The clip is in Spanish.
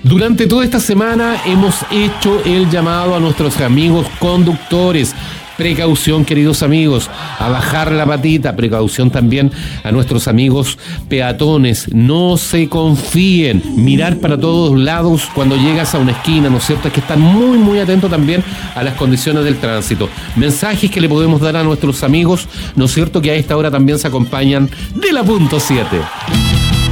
Durante toda esta semana hemos hecho el llamado a nuestros amigos conductores. Precaución, queridos amigos, a bajar la patita. Precaución también a nuestros amigos peatones. No se confíen. Mirar para todos lados cuando llegas a una esquina, ¿no es cierto? Hay que estar muy, muy atento también a las condiciones del tránsito. Mensajes que le podemos dar a nuestros amigos, ¿no es cierto? Que a esta hora también se acompañan de la punto 7.